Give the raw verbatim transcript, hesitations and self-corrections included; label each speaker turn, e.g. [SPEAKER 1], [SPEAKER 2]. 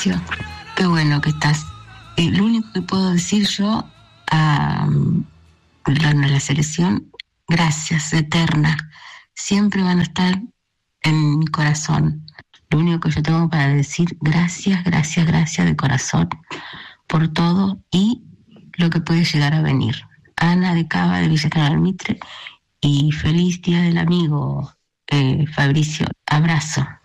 [SPEAKER 1] Fabricio, qué bueno que estás. Eh, lo único que puedo decir yo a, a la selección, gracias, eterna. Siempre van a estar en mi corazón. Lo único que yo tengo para decir, gracias, gracias, gracias de corazón por todo y lo que puede llegar a venir. Ana de Cava de Villa Canal Mitre, y feliz Día del Amigo, eh, Fabricio. Abrazo.